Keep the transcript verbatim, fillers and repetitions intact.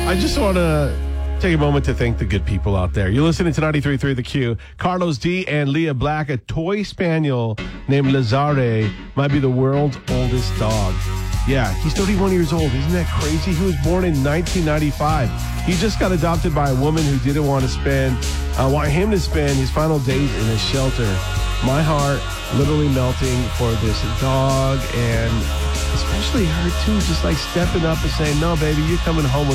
I just want to take a moment to thank the good people out there. You're listening to ninety-three point three The Q. Carlos D. and Leah Black, a toy spaniel named Lazare, might be the world's oldest dog. Yeah, he's thirty-one years old. Isn't that crazy? He was born in nineteen ninety-five. He just got adopted by a woman who didn't want to spend, uh, want him to spend his final days in a shelter. My heart literally melting for this dog, and especially her too, just like stepping up and saying, "No, baby, you're coming home with